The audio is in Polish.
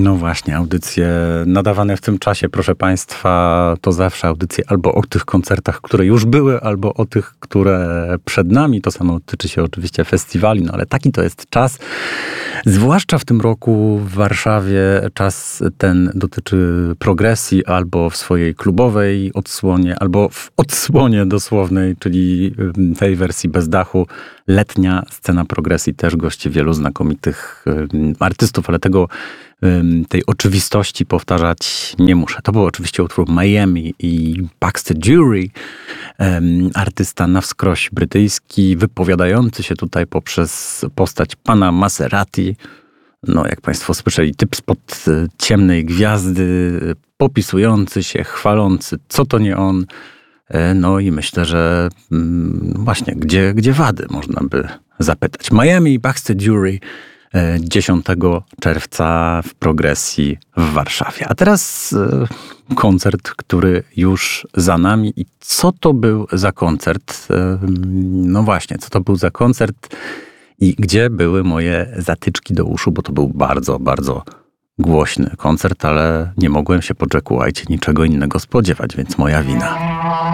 No właśnie, audycje nadawane w tym czasie, proszę Państwa, to zawsze audycje albo o tych koncertach, które już były, albo o tych, które przed nami. To samo tyczy się oczywiście festiwali, no ale taki to jest czas. Zwłaszcza w tym roku w Warszawie czas ten dotyczy progresji albo w swojej klubowej odsłonie, albo w odsłonie dosłownej, czyli tej wersji bez dachu. Letnia scena progresji też gości wielu znakomitych artystów, ale tej oczywistości powtarzać nie muszę. To był oczywiście utwór Miami i Backstreet Jury, artysta na wskroś brytyjski, wypowiadający się tutaj poprzez postać pana Maserati. No, jak Państwo słyszeli, typ spod ciemnej gwiazdy, popisujący się, chwalący, co to nie on. No i myślę, że właśnie, gdzie wady, można by zapytać. Miami i Backstreet Jury 10 czerwca w Progresji w Warszawie. A teraz koncert, który już za nami. I co to był za koncert? No właśnie, co to był za koncert i gdzie były moje zatyczki do uszu, bo to był bardzo, bardzo głośny koncert, ale nie mogłem się po Jacku White'cie niczego innego spodziewać, więc moja wina.